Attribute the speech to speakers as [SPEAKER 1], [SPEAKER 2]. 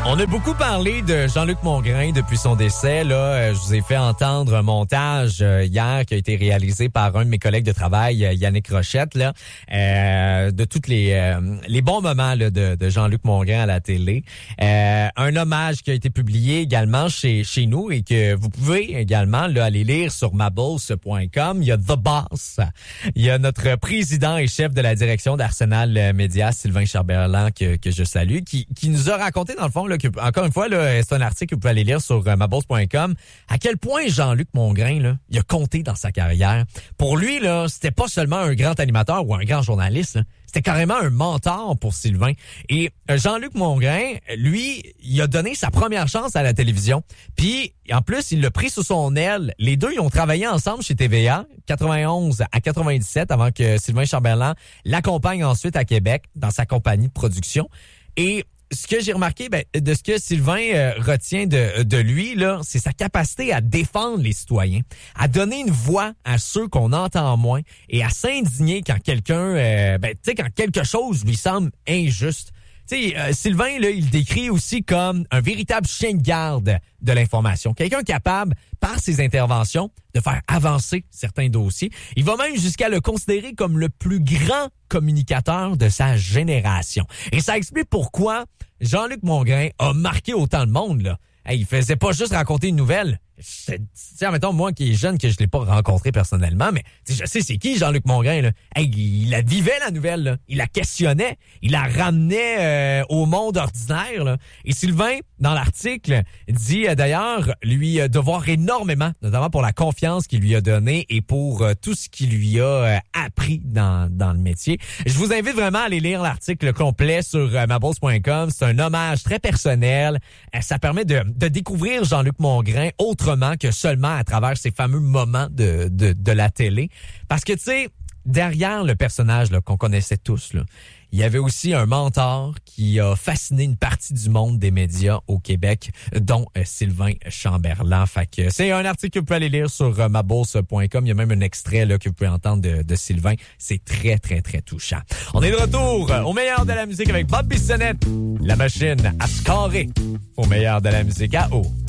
[SPEAKER 1] On a beaucoup parlé de Jean-Luc Mongrain depuis son décès. Là, je vous ai fait entendre un montage hier qui a été réalisé par un de mes collègues de travail, Yannick Rochette, là, de tous les bons moments là, de Jean-Luc Mongrain à la télé. Un hommage qui a été publié également chez nous et que vous pouvez également là, aller lire sur maboss.com. Il y a The Boss. Il y a notre président et chef de la direction d'Arsenal Média, Sylvain Chamberlain, que je salue, qui nous a raconté dans le fond, là, que, encore une fois, là, c'est un article que vous pouvez aller lire sur maboss.com, à quel point Jean-Luc Mongrain, là, il a compté dans sa carrière. Pour lui, là, c'était pas seulement un grand animateur ou un grand journaliste, là. C'était carrément un mentor pour Sylvain. Et Jean-Luc Mongrain, lui, il a donné sa première chance à la télévision. Puis, en plus, il l'a pris sous son aile. Les deux, ils ont travaillé ensemble chez TVA, 91 à 97, avant que Sylvain Chamberlain l'accompagne ensuite à Québec dans sa compagnie de production. Et ce que j'ai remarqué, de ce que Sylvain retient de lui, là, c'est sa capacité à défendre les citoyens, à donner une voix à ceux qu'on entend moins et à s'indigner quand quelqu'un, quand quelque chose lui semble injuste. Sylvain, là, il décrit aussi comme un véritable chien de garde de l'information. Quelqu'un capable, par ses interventions, de faire avancer certains dossiers. Il va même jusqu'à le considérer comme le plus grand communicateur de sa génération. Et ça explique pourquoi Jean-Luc Mongrain a marqué autant le monde, là. Hey, il faisait pas juste raconter une nouvelle. Mettons, moi qui est jeune, que je l'ai pas rencontré personnellement, mais je sais c'est qui Jean-Luc Mongrain, là. Hey, il la vivait, la nouvelle, là. Il la questionnait. Il la ramenait au monde ordinaire, là. Et Sylvain, dans l'article, dit d'ailleurs lui devoir énormément, notamment pour la confiance qu'il lui a donnée et pour tout ce qu'il lui a appris dans le métier. Je vous invite vraiment à aller lire l'article complet sur maboss.com. C'est un hommage très personnel. Ça permet de découvrir Jean-Luc Mongrain autrement que seulement à travers ces fameux moments de la télé. Parce que, tu sais, derrière le personnage là, qu'on connaissait tous, là, il y avait aussi un mentor qui a fasciné une partie du monde des médias au Québec, dont Sylvain Chamberlain. Fait que c'est un article que vous pouvez aller lire sur maboss.com. Il y a même un extrait là, que vous pouvez entendre de Sylvain. C'est très, très, très touchant. On est de retour au meilleur de la musique avec Bob Bissonnette. La machine à se carrer au meilleur de la musique à eau.